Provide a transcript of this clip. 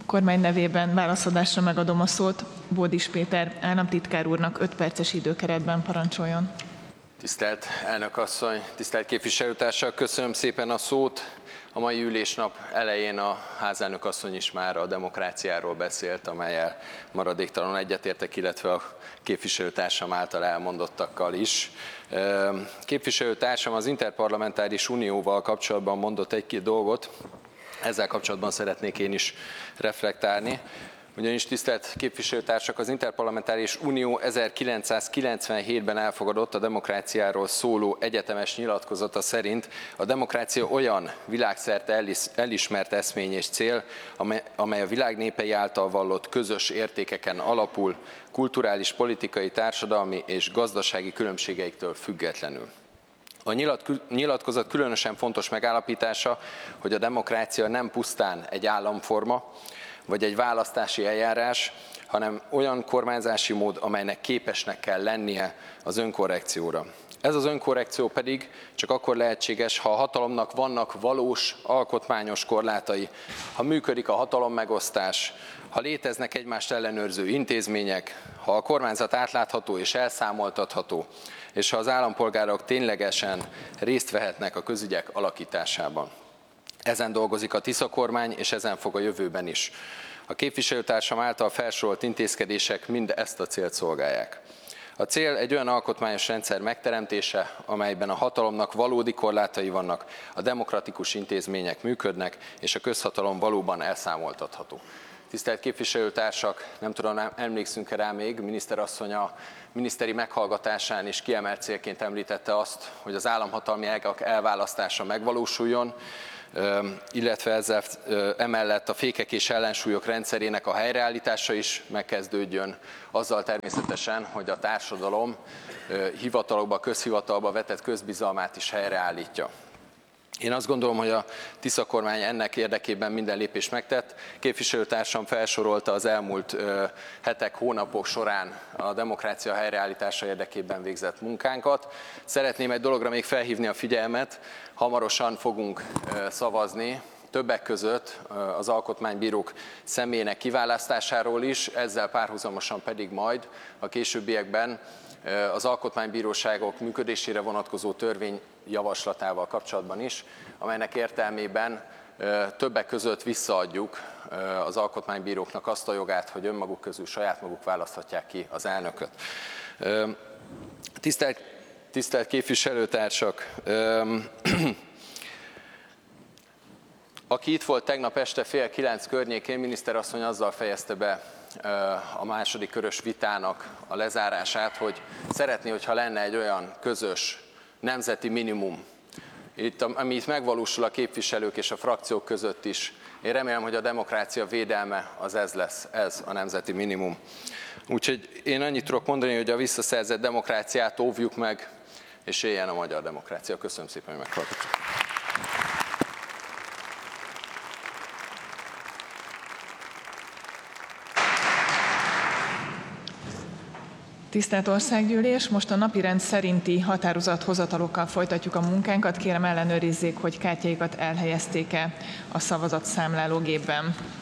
Kormány nevében válaszadásra megadom a szót Bódis Péter államtitkár úrnak, 5 perces időkeretben parancsoljon. Tisztelt elnök asszony, tisztelt képviselőtársak, köszönöm szépen a szót. A mai ülésnap elején a házelnök asszony is már a demokráciáról beszélt, amellyel maradéktalanul egyetértek, illetve a képviselőtársam által elmondottakkal is. Képviselőtársam az Interparlamentáris Unióval kapcsolatban mondott egy-két dolgot, ezzel kapcsolatban szeretnék én is reflektálni. Ugyanis, tisztelt képviselőtársak, az Interparlamentáris Unió 1997-ben elfogadott a demokráciáról szóló egyetemes nyilatkozata szerint a demokrácia olyan világszerte elismert eszmény és cél, amely a világ népei által vallott közös értékeken alapul, kulturális, politikai, társadalmi és gazdasági különbségeiktől függetlenül. A nyilatkozat különösen fontos megállapítása, hogy a demokrácia nem pusztán egy államforma, vagy egy választási eljárás, hanem olyan kormányzási mód, amelynek képesnek kell lennie az önkorrekcióra. Ez az önkorrekció pedig csak akkor lehetséges, ha a hatalomnak vannak valós, alkotmányos korlátai, ha működik a hatalommegosztás, ha léteznek egymást ellenőrző intézmények, ha a kormányzat átlátható és elszámoltatható, és ha az állampolgárok ténylegesen részt vehetnek a közügyek alakításában. Ezen dolgozik a Tisza kormány, és ezen fog a jövőben is. A képviselőtársam által felsorolt intézkedések mind ezt a célt szolgálják. A cél egy olyan alkotmányos rendszer megteremtése, amelyben a hatalomnak valódi korlátai vannak, a demokratikus intézmények működnek, és a közhatalom valóban elszámoltatható. Tisztelt képviselőtársak, nem tudom, emlékszünk-e rá még, miniszterasszony a miniszteri meghallgatásán is kiemelt célként említette azt, hogy az államhatalmi ágak elválasztása megvalósuljon, illetve emellett a fékek és ellensúlyok rendszerének a helyreállítása is megkezdődjön, azzal természetesen, hogy a társadalom hivatalokba, közhivatalba vetett közbizalmát is helyreállítja. Én azt gondolom, hogy a Tisza kormány ennek érdekében minden lépést megtett. Képviselőtársam felsorolta az elmúlt hetek, hónapok során a demokrácia helyreállítása érdekében végzett munkánkat. Szeretném egy dologra még felhívni a figyelmet, hamarosan fogunk szavazni, többek között az alkotmánybírók személyének kiválasztásáról is, ezzel párhuzamosan pedig majd a későbbiekben az alkotmánybíróságok működésére vonatkozó törvény javaslatával kapcsolatban is, amelynek értelmében többek között visszaadjuk az alkotmánybíróknak azt a jogát, hogy önmaguk közül saját maguk választhatják ki az elnököt. Tisztelt képviselőtársak! Aki itt volt tegnap este 8:30 környékén, miniszterasszony azzal fejezte be a második körös vitának a lezárását, hogy szeretné, hogyha lenne egy olyan közös nemzeti minimum, ami itt megvalósul a képviselők és a frakciók között is. Én remélem, hogy a demokrácia védelme az ez lesz, ez a nemzeti minimum. Úgyhogy én annyit tudok mondani, hogy a visszaszerzett demokráciát óvjuk meg, és éljen a magyar demokrácia. Köszönöm szépen, hogy meghallgattak. Tisztelt Országgyűlés, most a napirend szerinti határozathozatalokkal folytatjuk a munkánkat. Kérem, ellenőrizzék, hogy kártyáikat elhelyezték-e a szavazatszámlálógépben.